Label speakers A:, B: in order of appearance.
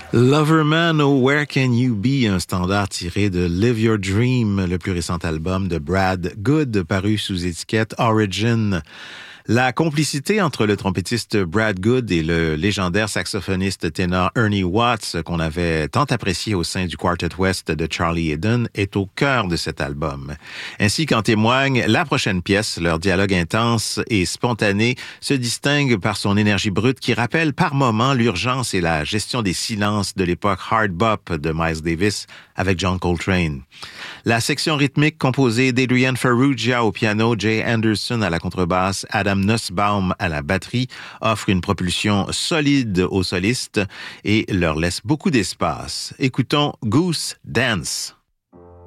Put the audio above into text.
A: Loverman, oh Where Can You Be, un standard tiré de Live Your Dream, le plus récent album de Brad Good, paru sous étiquette Origin. La complicité entre le trompettiste Brad Good et le légendaire saxophoniste ténor Ernie Watts, qu'on avait tant apprécié au sein du Quartet West de Charlie Haydon, est au cœur de cet album. Ainsi qu'en témoigne la prochaine pièce, leur dialogue intense et spontané se distingue par son énergie brute qui rappelle par moments l'urgence et la gestion des silences de l'époque hard bop de Miles Davis avec John Coltrane. La section rythmique composée d'Adrian Ferrugia au piano, Jay Anderson à la contrebasse, Adam Nussbaum à la batterie offre une propulsion solide aux solistes et leur laisse beaucoup d'espace. Écoutons Goose Dance.